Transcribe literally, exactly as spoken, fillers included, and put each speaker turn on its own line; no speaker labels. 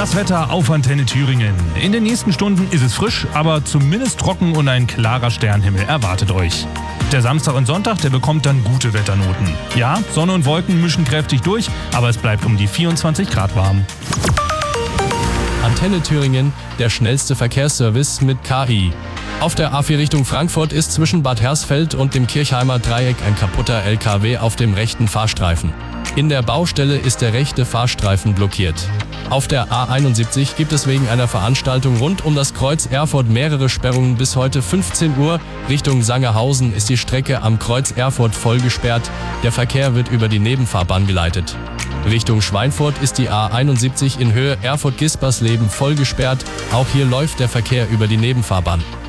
Das Wetter auf Antenne Thüringen. In den nächsten Stunden ist es frisch, aber zumindest trocken und ein klarer Sternhimmel erwartet euch. Der Samstag und Sonntag, der bekommt dann gute Wetternoten. Ja, Sonne und Wolken mischen kräftig durch, aber es bleibt um die vierundzwanzig Grad warm.
Antenne Thüringen, der schnellste Verkehrsservice mit K I. Auf der A vier Richtung Frankfurt ist zwischen Bad Hersfeld und dem Kirchheimer Dreieck ein kaputter L K W auf dem rechten Fahrstreifen. In der Baustelle ist der rechte Fahrstreifen blockiert. Auf der A einundsiebzig gibt es wegen einer Veranstaltung rund um das Kreuz Erfurt mehrere Sperrungen bis heute fünfzehn Uhr. Richtung Sangerhausen ist die Strecke am Kreuz Erfurt voll gesperrt. Der Verkehr wird über die Nebenfahrbahn geleitet. Richtung Schweinfurt ist die A einundsiebzig in Höhe Erfurt-Gispersleben voll gesperrt. Auch hier läuft der Verkehr über die Nebenfahrbahn.